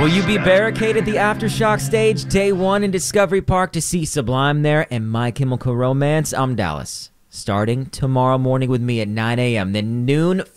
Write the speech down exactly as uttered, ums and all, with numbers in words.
Will you be barricaded at the Aftershock stage day one in Discovery Park to see Sublime there and My Chemical Romance? I'm Dallas. Starting tomorrow morning with me at nine a.m., then noon